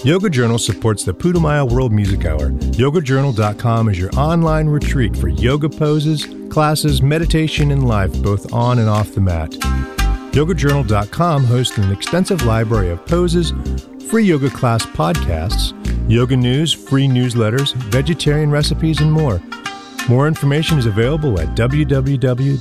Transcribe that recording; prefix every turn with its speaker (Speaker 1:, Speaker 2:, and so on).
Speaker 1: Yoga Journal supports the Putumayo World Music Hour. YogaJournal.com is your online retreat for yoga poses, classes, meditation, and life, both on and off the mat. YogaJournal.com hosts an extensive library of poses, free yoga class podcasts, yoga news, free newsletters, vegetarian recipes, and more. More information is available at www.yogajournal.com.